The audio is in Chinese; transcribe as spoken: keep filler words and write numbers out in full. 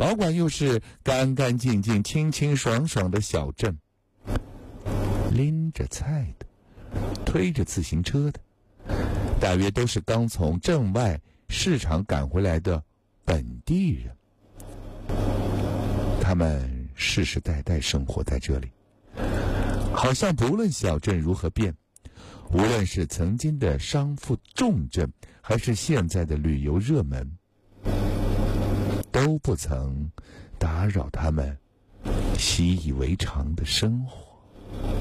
保管又是干干净净、清清爽爽的小镇，拎着菜的，推着自行车的，大约都是刚从镇外市场赶回来的本地人。他们世世代代生活在这里，好像不论小镇如何变，无论是曾经的商埠重镇，还是现在的旅游热门，都不曾打扰他们习以为常的生活。